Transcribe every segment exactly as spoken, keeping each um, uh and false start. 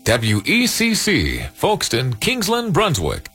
W E C C, Folkestone, Kingsland, Brunswick.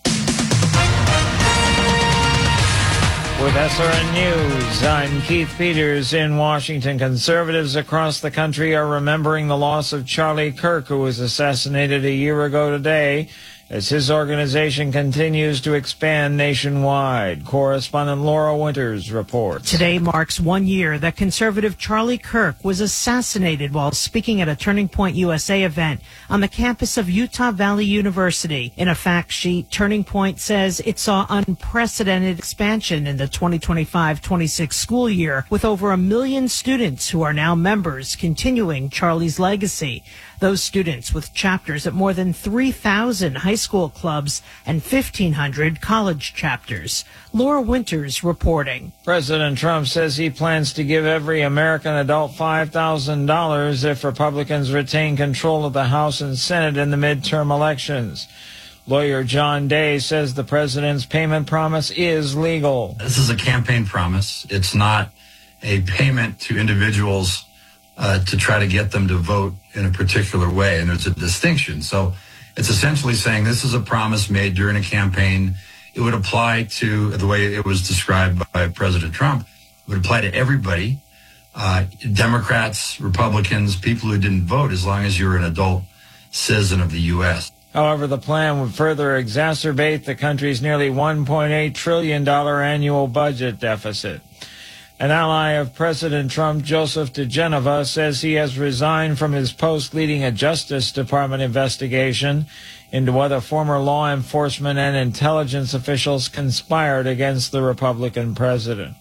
With S R N News, I'm Keith Peters in Washington. Conservatives across the country are remembering the loss of Charlie Kirk, who was assassinated a year ago today, as his organization continues to expand nationwide. Correspondent Laura Winters reports. Today marks one year that conservative Charlie Kirk was assassinated while speaking at a Turning Point U S A event on the campus of Utah Valley University. In a fact sheet, Turning Point says it saw unprecedented expansion in the twenty twenty-five twenty-six school year, with over a million students who are now members, continuing Charlie's legacy. Those students with chapters at more than three thousand high school clubs and fifteen hundred college chapters. Laura Winters reporting. President Trump says he plans to give every American adult five thousand dollars if Republicans retain control of the House and Senate in the midterm elections. Lawyer John Day says the president's payment promise is legal. This is a campaign promise. It's not a payment to individuals uh, to try to get them to vote in a particular way, and there's a distinction. So it's essentially saying this is a promise made during a campaign. It would apply to, the way it was described by President Trump, it would apply to everybody, uh, Democrats, Republicans, people who didn't vote, as long as you're an adult citizen of the U S. However, the plan would further exacerbate the country's nearly one point eight trillion dollars annual budget deficit. An ally of President Trump, Joseph diGenova, says he has resigned from his post leading a Justice Department investigation into whether former law enforcement and intelligence officials conspired against the Republican president.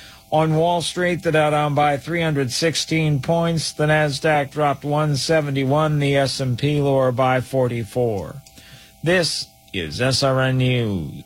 On Wall Street, the Dow down by three hundred sixteen points, the Nasdaq dropped one seventy-one, the S and P lower by forty-four. This is S R N News.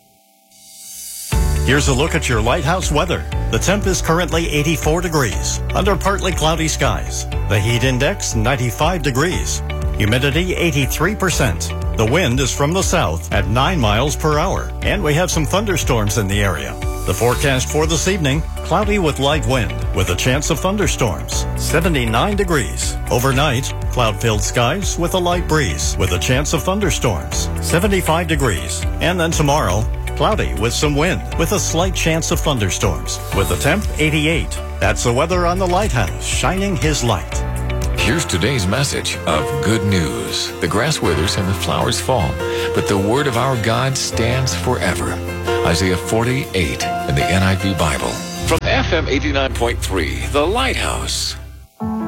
Here's a look at your Lighthouse weather. The temp is currently eighty-four degrees, under partly cloudy skies. The heat index, ninety-five degrees. Humidity, eighty-three percent. The wind is from the south at nine miles per hour, and we have some thunderstorms in the area. The forecast for this evening, cloudy with light wind, with a chance of thunderstorms. seventy-nine degrees. Overnight, cloud-filled skies with a light breeze, with a chance of thunderstorms. seventy-five degrees. And then tomorrow, cloudy with some wind, with a slight chance of thunderstorms, with a temp eighty-eight. That's the weather on the Lighthouse, shining his light. Here's today's message of good news. The grass withers and the flowers fall, but the word of our God stands forever. Isaiah forty-eight in the N I V Bible. From F M eighty-nine point three, The Lighthouse.